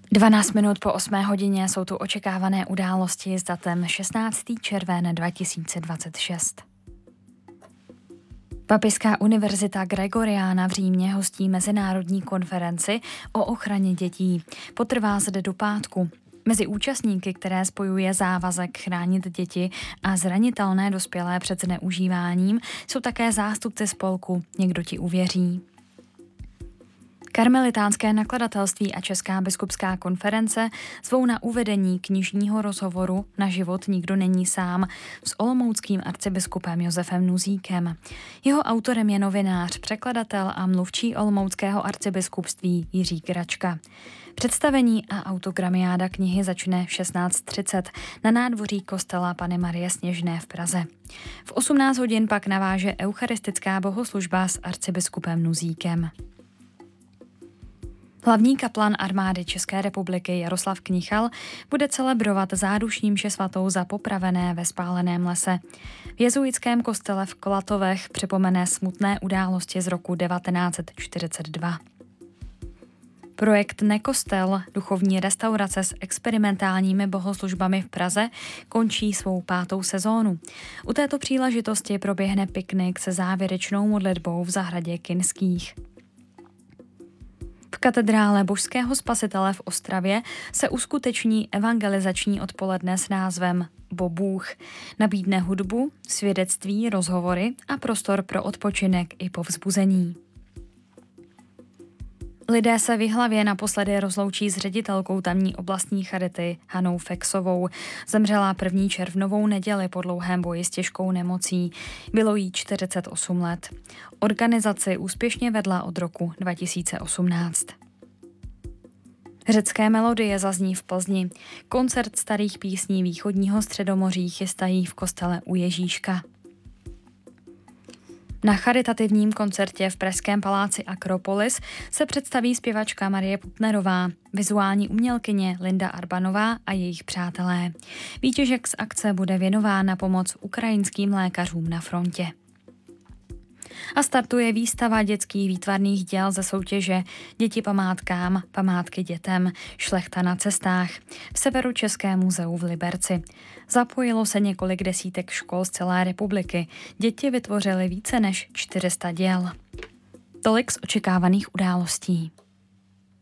12 minut po 8 hodině jsou tu očekávané události s datem 16. červen 2026. Papežská univerzita Gregoriana v Římě hostí mezinárodní konferenci o ochraně dětí. Potrvá zde do pátku. Mezi účastníky, které spojuje závazek chránit děti a zranitelné dospělé před zneužíváním, jsou také zástupci spolku Někdo ti uvěří. Karmelitánské nakladatelství a Česká biskupská konference zvou na uvedení knižního rozhovoru Na život nikdo není sám s olomouckým arcibiskupem Josefem Nuzíkem. Jeho autorem je novinář, překladatel a mluvčí olomouckého arcibiskupství Jiří Kračka. Představení a autogramiáda knihy začne v 16:30 na nádvoří kostela Panny Marie Sněžné v Praze. V 18 hodin pak naváže eucharistická bohoslužba s arcibiskupem Nuzíkem. Hlavní kaplan armády České republiky Jaroslav Knichal bude celebrovat zádušní mši svatou za popravené ve spáleném lese. V jezuitském kostele v Klatovech připomene smutné události z roku 1942. Projekt Nekostel, duchovní restaurace s experimentálními bohoslužbami v Praze, končí svou 5. sezónu. U této příležitosti proběhne piknik se závěrečnou modlitbou v zahradě Kinských. V katedrále Božského spasitele v Ostravě se uskuteční evangelizační odpoledne s názvem Bo Bůh. Nabídne hudbu, svědectví, rozhovory a prostor pro odpočinek i povzbuzení. Lidé se v Jihlavě naposledy rozloučí s ředitelkou tamní oblastní charity Hanou Fexovou. Zemřela 1. červnovou neděli po dlouhém boji s těžkou nemocí. Bylo jí 48 let. Organizaci úspěšně vedla od roku 2018. Řecké melodie zazní v Plzni. Koncert starých písní východního Středomoří chystají v kostele u Ježíška. Na charitativním koncertě v pražském paláci Akropolis se představí zpěvačka Marie Putnerová, vizuální umělkyně Linda Arbanová a jejich přátelé. Výtěžek z akce bude věnován na pomoc ukrajinským lékařům na frontě. A startuje výstava dětských výtvarných děl ze soutěže Děti památkám, památky dětem, šlechta na cestách v Severočeském muzeu v Liberci. Zapojilo se několik desítek škol z celé republiky. Děti vytvořily více než 400 děl. Tolik z očekávaných událostí.